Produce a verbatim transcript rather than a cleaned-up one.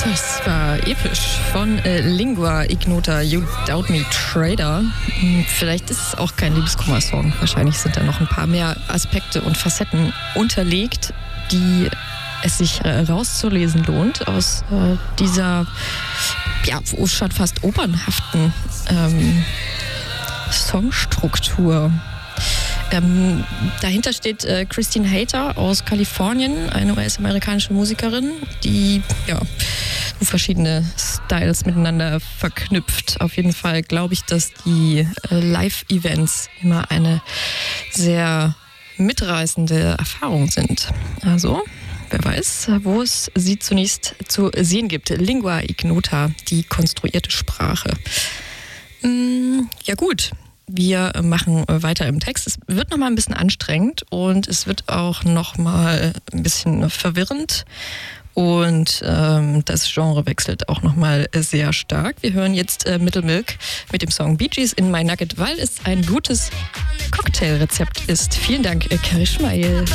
Das war episch von äh, Lingua Ignota You Doubt Me Trader. Hm, vielleicht ist es auch kein Liebeskummer-Song. Wahrscheinlich sind da noch ein paar mehr Aspekte und Facetten unterlegt, die es sich äh, rauszulesen lohnt aus äh, dieser ja schon fast opernhaften ähm, Songstruktur. Ähm, dahinter steht äh, Christine Hayter aus Kalifornien, eine U S-amerikanische Musikerin, die ja so verschiedene Styles miteinander verknüpft. Auf jeden Fall glaube ich, dass die äh, Live-Events immer eine sehr mitreißende Erfahrung sind. Also, wer weiß, wo es sie zunächst zu sehen gibt. Lingua Ignota, die konstruierte Sprache. Mm, ja gut. Wir machen weiter im Text. Es wird nochmal ein bisschen anstrengend und es wird auch nochmal ein bisschen verwirrend. Und ähm, das Genre wechselt auch nochmal sehr stark. Wir hören jetzt äh, Middle Milk mit dem Song Bee Gees in My Nugget, weil es ein gutes Cocktailrezept ist. Vielen Dank, Carrie Schmeil.